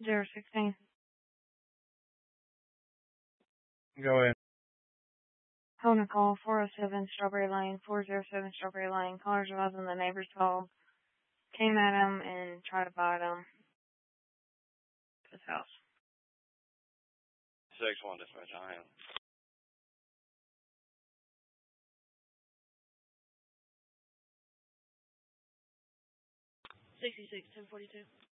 016. Go ahead. Hona call 407 Strawberry Lane, 407 Strawberry Lane. Callers realizing the neighbors called, came at him and tried to bite him. His house. 6-1 dispatch, I am. 66, 1042.